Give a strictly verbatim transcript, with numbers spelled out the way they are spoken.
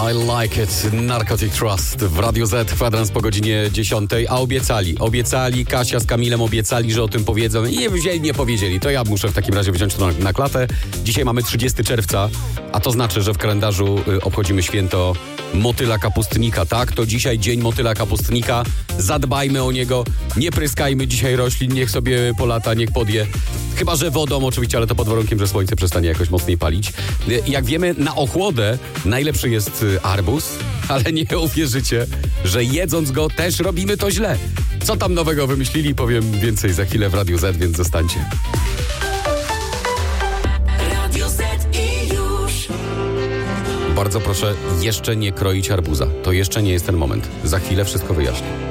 I like it. Narcotic Trust w Radio Z, kwadrans po godzinie dziesiątej. A obiecali, obiecali, Kasia z Kamilem obiecali, że o tym powiedzą. I nie wzięli, nie powiedzieli. To ja muszę w takim razie wziąć to na, na klatę. Dzisiaj mamy trzydziestego czerwca, a to znaczy, że w kalendarzu y, obchodzimy święto motyla kapustnika, tak? To dzisiaj dzień motyla kapustnika. Zadbajmy o niego. Nie pryskajmy dzisiaj roślin. Niech sobie polata, niech podje. Chyba że wodą oczywiście, ale to pod warunkiem, że słońce przestanie jakoś mocniej palić. Jak wiemy, na ochłodę najlepszy jest arbuz, ale nie uwierzycie, że jedząc go też robimy to źle. Co tam nowego wymyślili, powiem więcej za chwilę w Radiu Z, więc zostańcie. Radio Z i już. Bardzo proszę jeszcze nie kroić arbuza. To jeszcze nie jest ten moment. Za chwilę wszystko wyjaśnię.